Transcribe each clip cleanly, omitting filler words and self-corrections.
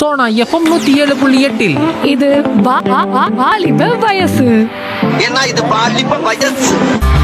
Sona FM 107.8 இது வாலிப வயசு. ஏன்னா இது பாலிப்ப வயசு.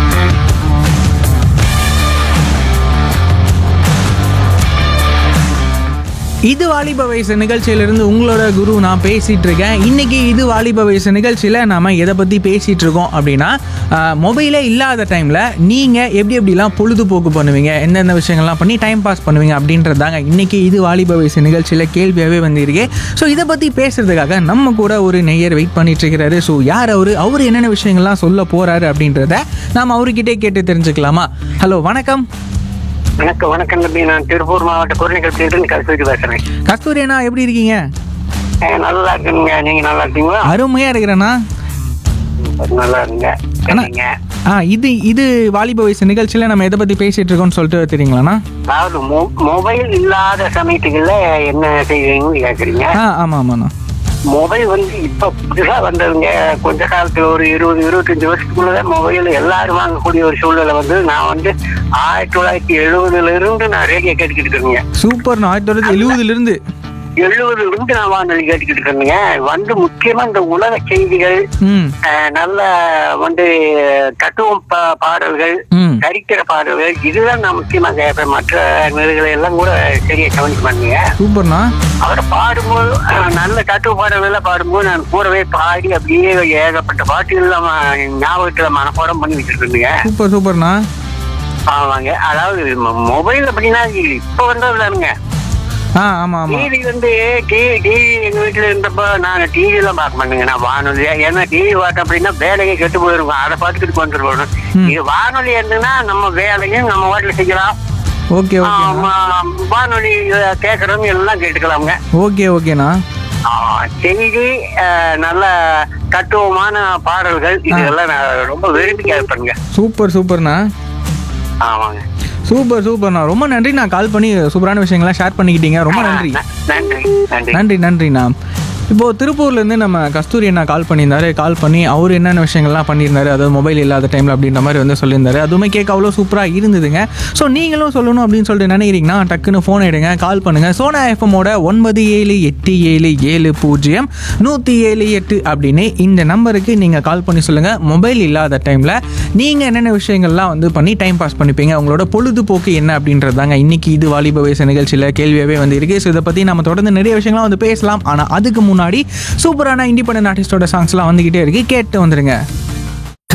இது வாலிப வயசு நிகழ்ச்சியிலிருந்து உங்களோட குரு நான் பேசிகிட்டு இருக்கேன். இன்றைக்கி இது வாலிப வயசு நிகழ்ச்சியில் நாம் எதை பற்றி பேசிகிட்டு இருக்கோம் அப்படின்னா, மொபைலே இல்லாத டைமில் நீங்கள் எப்படிலாம் பொழுதுபோக்கு பண்ணுவீங்க, எந்தெந்த விஷயங்கள்லாம் பண்ணி டைம் பாஸ் பண்ணுவீங்க அப்படின்றது தாங்க இன்றைக்கி இது வாலிப வயசு நிகழ்ச்சியில் கேள்வியாகவே வந்திருக்கு. ஸோ இதை பற்றி பேசுகிறதுக்காக நம்ம கூட ஒரு நேயர் வெயிட் பண்ணிட்டுருக்கிறாரு. ஸோ யார் அவர் என்னென்ன விஷயங்கள்லாம் சொல்ல போகிறாரு அப்படின்றத நாம் அவர்கிட்டே கேட்டு தெரிஞ்சுக்கலாமா? ஹலோ, வணக்கம். வணக்கம் தம்பி. நான் திருப்பூர் மாவட்ட குறைநிகழ்ச்சியிலிருந்து கஸ்தூரி பேசுறேன். கஸ்தூரி அண்ணா, எப்படி இருக்கீங்க? நல்லா இருக்குங்க. நீங்க நல்லா இருக்கீங்களா? அருமையா இருக்கிறேண்ணா. நல்லா இருங்க. இது வாலிப வயசு நிகழ்ச்சியில நம்ம எதை பத்தி பேசிட்டு இருக்கோம்னு சொல்லிட்டு தெரியுங்களாண்ணா? அதாவது மொபைல் இல்லாத சமயத்துக்குள்ள என்ன செய்வீங்கன்னு கேக்குறீங்க. ஆமாண்ணா. மொபைல் வந்து இப்ப புதுசா வந்ததுங்க. கொஞ்ச காலத்துல ஒரு 20-25 வருஷத்துக்குள்ளதான் மொபைல் எல்லாரும் வாங்கக்கூடிய ஒரு சூழ்நிலை வந்து நான் வந்து 1970 இருந்து நான் ரேடியோ கேட்டுக்கிட்டு இருக்கேங்க. சூப்பர். 1970 இருந்து நான் வானொலி கேட்டுக்கிட்டு இருக்கேங்க. வந்து முக்கியமா இந்த உலக செய்திகள், நல்ல வந்து தத்துவம் பாடல்கள், சரித்திர பாடல்கள், இதுதான் நான் முக்கியமா கேட்பேன். மற்ற நிலைகளை எல்லாம் கூட சரியா கவனிக்க மாட்டேங்க. சூப்பர்ண்ணா. அவரை பாடும்போது நல்ல தத்துவ பாடல்கள் எல்லாம் பாடும்போது நான் கூடவே பாடி அப்படியே ஏகப்பட்ட பாட்டுகள் ஞாபகத்துல மனப்பாடம் பண்ணி வச்சிருக்கேங்க. சூப்பர்ண்ணா. ஆமாங்க. அதாவது மொபைல் அப்படின்னா இப்ப வந்ததுலானுங்க. டிவி வந்து டிவி எங்க வீட்டுல இருந்தப்ப நாங்க டிவி எல்லாம் பார்க்க மாட்டேங்க. நான் வானொலி, ஏன்னா டிவி பார்த்தோம் அப்படின்னா வேலையை கெட்டு போயிருக்கோம். அதை பார்த்துக்கிட்டு வந்துருக்கணும். இது வானொலி இருந்துன்னா நம்ம வேலையும் நம்ம வாட்டில செய்யலாம். ஓகே. வானொலி கேட்கறவங்க எல்லாம் கேட்டுக்கலாமுங்க. ஓகேண்ணா. செய்தி, நல்ல தத்துவமான பாடல்கள், இதெல்லாம் நான் ரொம்ப விரும்பி கேட்பேங்க. சூப்பர்ண்ணா. ஆமாங்க. சூப்பர்ண்ணா. ரொம்ப நன்றி. நான் கால் பண்ணி சூப்பரான விஷயங்கள்லாம் ஷேர் பண்ணிக்கிட்டீங்க. ரொம்ப நன்றி. நன்றிண்ணா. இப்போது திருப்பூர்லேருந்து நம்ம கஸ்தூரி அண்ணா கால் பண்ணியிருந்தாரு. கால் பண்ணி அவர் என்னென்ன விஷயங்கள்லாம் பண்ணியிருந்தாரு, அதாவது மொபைல் இல்லாத டைமில் அப்படின்ற மாதிரி வந்து சொல்லியிருந்தாரு. அதுவுமே கேட்க அவ்வளோ சூப்பராக இருந்ததுங்க. ஸோ நீங்களும் சொல்லணும் அப்படின்னு சொல்லிட்டு நினைக்கிறீங்கன்னா டக்குன்னு ஃபோன் எடுங்க, கால் பண்ணுங்கள். சோனா எஃப்எம்மோட 9787700178 அப்படின்னு இந்த நம்பருக்கு நீங்கள் கால் பண்ணி சொல்லுங்கள். மொபைல் இல்லாத டைமில் நீங்கள் என்னென்ன விஷயங்கள்லாம் வந்து பண்ணி டைம் பாஸ் பண்ணிப்பீங்க, உங்களோட பொழுதுபோக்கு என்ன அப்படின்றது தாங்க இன்றைக்கி இது வாலிப வயசு நிகழ்ச்சியில் கேள்வியாகவே வந்து இருக்குது. ஸோ இதை பற்றி நம்ம தொடர்ந்து நிறைய விஷயங்கள்லாம் வந்து பேசலாம். ஆனால் அதுக்கு முன்னாடி சூப்பரான இண்டிபெண்டன்ட் ஆர்டிஸ்டோட சாங்ஸ்லாம் வந்துகிட்டே இருக்கு, கேட்டு வந்துருங்க.